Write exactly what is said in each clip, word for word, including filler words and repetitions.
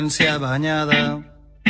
banyada,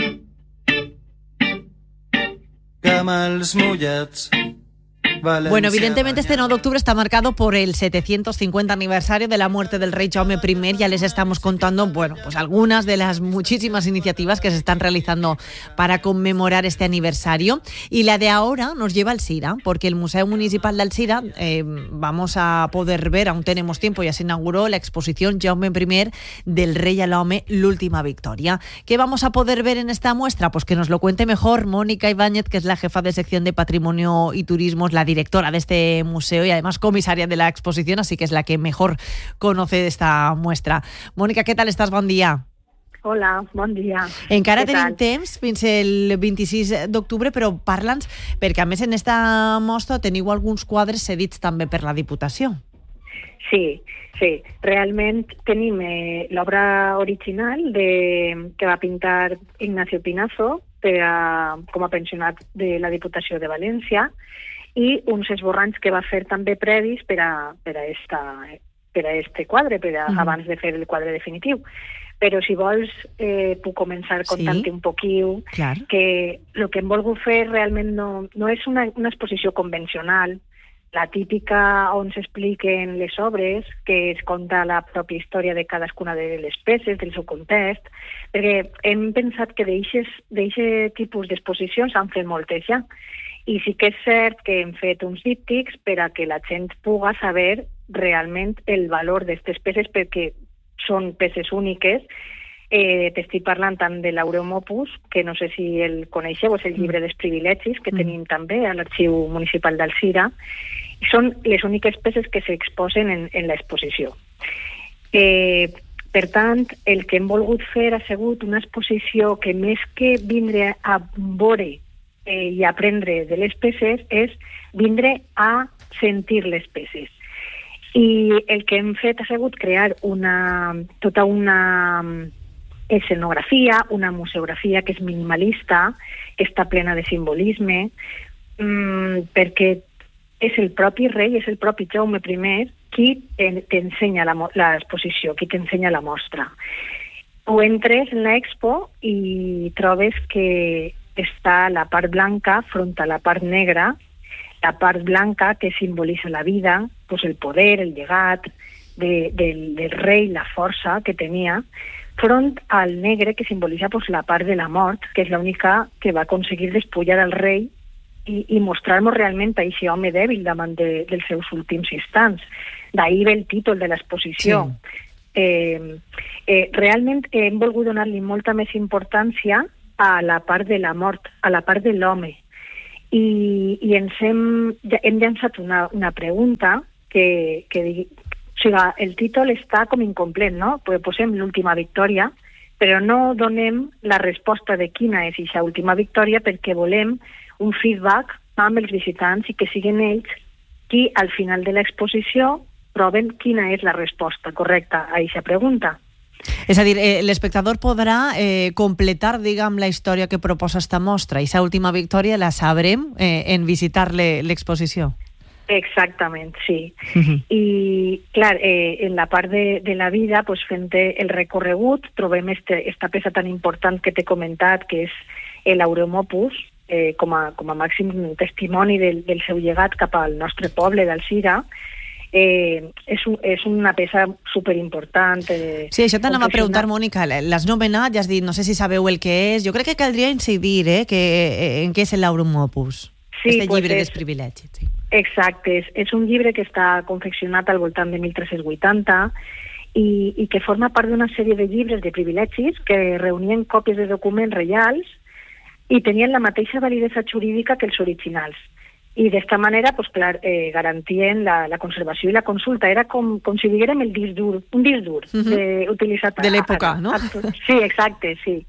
camals mullats. Bueno, evidentemente este nueve de octubre está marcado por el setecientos cincuenta aniversario de la muerte del rey Jaume I. Ya les estamos contando, bueno, pues algunas de las muchísimas iniciativas que se están realizando para conmemorar este aniversario. Y la de ahora nos lleva al Sira, porque el Museo Municipal de Alzira eh, vamos a poder ver, aún tenemos tiempo, ya se inauguró la exposición Jaume I del rey a l'home, l'última victoria. ¿Qué vamos a poder ver en esta muestra? Pues que nos lo cuente mejor Mónica Ibáñez, que es la jefa de sección de Patrimonio y Turismo, es la directora de este museo y además comisaria de la exposición, así que es la que mejor conoce de esta muestra. Mónica, què tal estàs? Bon dia. Hola, bon dia. Encara tenim temps fins el vint-i-sis d'octubre, però parla'ns, perquè a més en esta mostra teniu alguns quadres cedits també per la Diputació. Sí, sí. Realment tenim eh, l'obra original de, que va pintar Ignacio Pinazo per a, com a pensionat de la Diputació de València, i uns esborranys que va fer també previs per a, per a, esta, per a este quadre, per a, mm. abans de fer el quadre definitiu. Però si vols, eh, puc començar contant-te sí? un poquiu, Clar. que el que hem volgut fer realment no, no és una, una exposició convencional, la típica on s'expliquen les obres, que es conta la pròpia història de cadascuna de les peces, del seu context, perquè hem pensat que d'aquest tipus d'exposicions han fet moltes ja, i sí que és cert que hem fet uns díptics per a que la gent pugui saber realment el valor d'aquestes peces, perquè són peces úniques. Eh, T'estic parlant tant de l'Aureum Opus, que no sé si el coneixeu, és el llibre dels privilegis que mm. tenim també a l'Arxiu Municipal d'Alzira, i són les úniques peces que s'exposen en, en l'exposició. Eh, per tant, el que hem volgut fer ha sigut una exposició que més que vindre a veure Eh, i aprendre de les peces és vindre a sentir les peces. I el que hem fet ha sigut crear una, tota una escenografia, una museografia que és minimalista, que està plena de simbolisme, mmm, perquè és el propi rei, és el propi Jaume I qui t'ensenya l'exposició, qui t'ensenya la mostra. Tu entres en l'expo i trobes que està la part blanca front a la part negra, la part blanca que simbolitza la vida, pues el poder, el llegat de, del, del rei, la força que tenia, front al negre que simbolitza pues, la part de la mort, que és l'única que va aconseguir despullar al rei i, i mostrar-nos realment a aquest home dèbil davant de, dels seus últims instants. D'ahir ve el títol de l'exposició. Sí. Eh, eh, realment hem volgut donar-li molta més importància a la part de la mort, a la part de l'home. I, i ens hem, hem llançat una, una pregunta que, que digui, o sigui, el títol està com incomplet, no? Posem l'última victòria, però no donem la resposta de quina és aquesta última victòria perquè volem un feedback amb els visitants i que siguin ells qui al final de l'exposició proven quina és la resposta correcta a aquesta pregunta. És a dir, eh, l'espectador podrà eh, completar, diguem, la història que proposa esta mostra i aquesta última victòria la sabrem eh, en visitar l'exposició. Exactament, sí. Uh-huh. I, clar, eh, en la part de, de la vida, pues, fent el recorregut, trobem este, esta peça tan important que t'he comentat, que és l'Aureum Opus, eh, com, a, com a màxim testimoni del, del seu llegat cap al nostre poble d'Alzira. Eh, és, un, és una peça superimportant. Eh, sí, això t'anava a preguntar, Mònica, l'has nomenat, ja has dit, no sé si sabeu el que és, jo crec que caldria incidir eh, que, eh, en què és l'Aureum Opus, sí, este pues llibre és, dels privilegis. Sí. Exacte, és, és un llibre que està confeccionat al voltant de mil tres-cents vuitanta i, i que forma part d'una sèrie de llibres de privilegis que reunien còpies de documents reials i tenien la mateixa validesa jurídica que els originals. I d'esta manera, pues, clar, eh, garantien la, la conservació i la consulta. Era com, com si diguérem el disc dur, un disc dur uh-huh. de, utilitzat de l'època, a, no? A, a, sí, exacte, sí.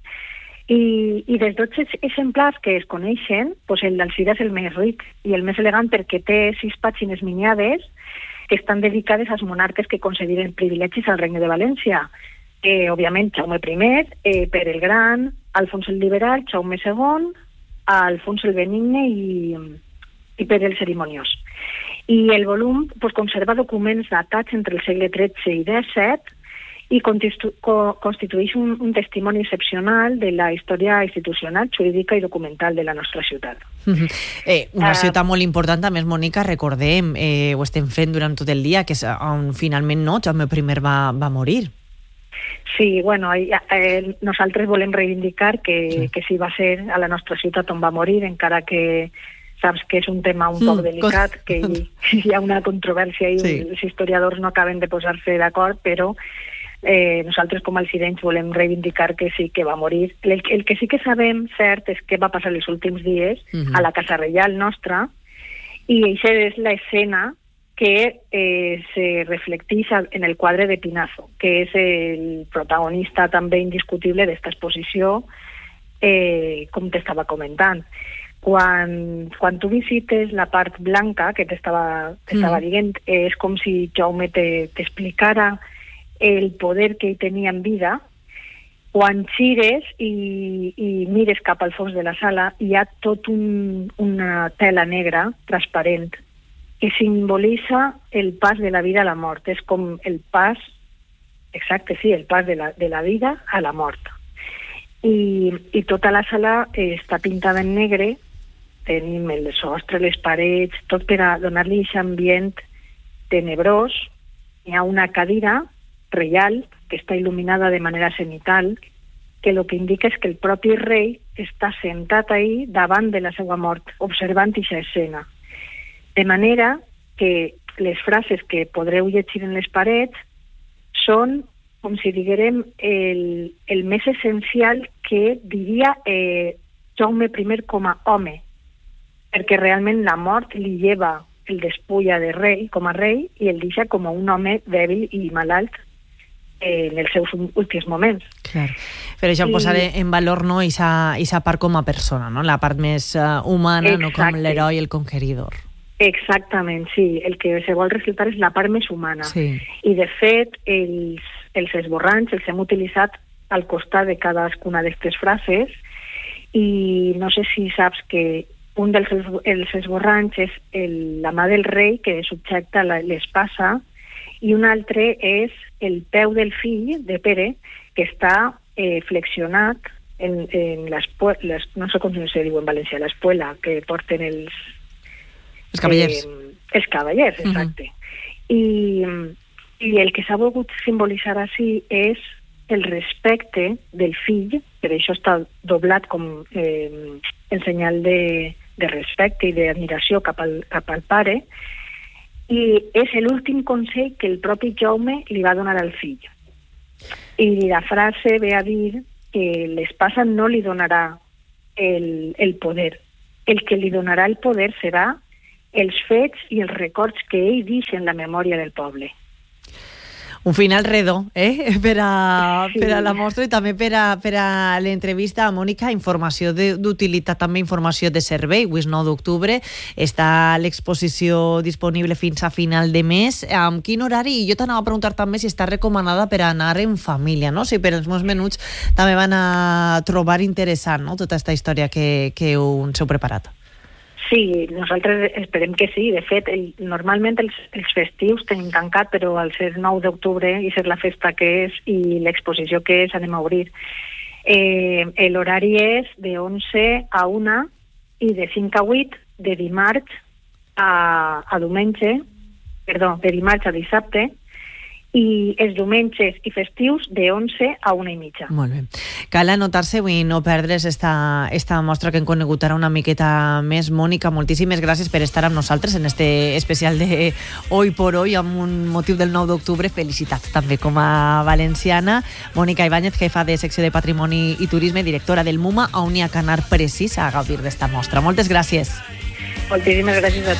I, i dels dotze exemplars que es coneixen, pues, el d'Alzira és el més ric i el més elegant perquè té sis pàgines miniades que estan dedicades als monarques que concediren privilegis al Regne de València. Eh, òbviament, Jaume I, eh, Pere el Gran, Alfons el Liberal, Jaume segon, Alfons el Benigne i... i per el cerimoniós. I el volum pues, conserva documents datats entre el segle tretze i dèsset i constitu co constitueix un, un testimoni excepcional de la història institucional, jurídica i documental de la nostra ciutat. Mm-hmm. eh, una uh, ciutat molt important, a més, Mònica, recordem, eh, ho estem fent durant tot el dia, que és on finalment no, Jaume primer va, va morir. Sí, bueno, eh, nosaltres volem reivindicar que sí. que sí va ser a la nostra ciutat on va morir, encara que saps que és un tema un poc mm, delicat, que hi, hi ha una controvèrsia i sí. els historiadors no acaben de posar-se d'acord, però eh, nosaltres com a alcidenys volem reivindicar que sí que va morir. El, el que sí que sabem, cert, és què va passar els últims dies mm-hmm. a la Casa Reial nostra, i això és l'escena que eh, se reflecteix en el quadre de Pinazo, que és el protagonista també indiscutible d'esta exposició, eh, com t'estava comentant. Quan, quan tu visites la part blanca, que t'estava mm. dient, eh, és com si Jaume t'explicara el poder que ell tenia en vida. Quan gires i, i mires cap al fons de la sala, hi ha tot un, una tela negra transparent que simbolitza el pas de la vida a la mort. És com el pas, exacte, sí, el pas de la, de la vida a la mort. I, i tota la sala eh, està pintada en negre, tenim el sostre, les parets, tot per a donar-li aquest ambient tenebrós. Hi ha una cadira reial que està il·luminada de manera cenital, que el que indica és que el propi rei està sentat ahí davant de la seva mort, observant aquesta escena. De manera que les frases que podreu llegir en les parets són, com si diguérem, el, el més essencial que diria eh, Jaume primer com a home, perquè realment la mort li lleva el despulla de rei com a rei i el deixa com a un home dèbil i malalt eh, en els seus últims moments. Clar. Però això I... posar en valor no aquesta part com a persona, no? La part més uh, humana, Exacte. No com l'heroi, el conqueridor. Exactament, sí. El que se vol resultar és la part més humana. Sí. I, de fet, els, els esborranys els hem utilitzat al costat de cadascuna d'aquestes frases i no sé si saps que un dels els esborranys és el, la mà del rei que subjecta l'espasa i un altre és el peu del fill de Pere que està eh, flexionat en, en les, les, no sé com se diu en valencià, l'espuela que porten els Els cavallers. Eh, els cavallers, exacte. Uh-huh. I, I el que s'ha volgut simbolitzar així és el respecte del fill, per això està doblat com eh, el senyal de, de respecte i d'admiració cap, al, cap al pare, i és l'últim consell que el propi Jaume li va donar al fill. I la frase ve a dir que l'espasa no li donarà el, el poder. El que li donarà el poder serà els fets i els records que ell deixa en la memòria del poble. Un final redó, eh? Per a, sí. per a la mostra i també per a, per a l'entrevista a Mònica, informació d'utilitat, també informació de servei. Avui és nou d'octubre, està l'exposició disponible fins a final de mes. Amb quin horari? I jo t'anava a preguntar també si està recomanada per anar en família, no? Si per als meus menuts també van a trobar interessant, no? Tota aquesta història que, que us heu preparat. Sí, nosaltres esperem que sí. De fet, el, normalment els, els festius tenim tancat, però al ser nou d'octubre i ser la festa que és i l'exposició que és, anem a obrir. Eh, L'horari és de onze a una i de cinc a vuit, de dimarts a, a diumenge, perdó, de dimarts a dissabte, i els diumenges i festius de onze a una i mitja. Molt bé. Cal anotar-se i no perdre's esta, esta mostra que hem conegut ara una miqueta més. Mònica, moltíssimes gràcies per estar amb nosaltres en este especial de Hoy por Hoy amb un motiu del nou d'octubre. Felicitats també com a valenciana. Mònica Ibáñez, jefa de secció de Patrimoni i Turisme, directora del MUMA, on hi ha que anar precís a gaudir d'esta mostra. Moltes gràcies. Moltíssimes gràcies a tu.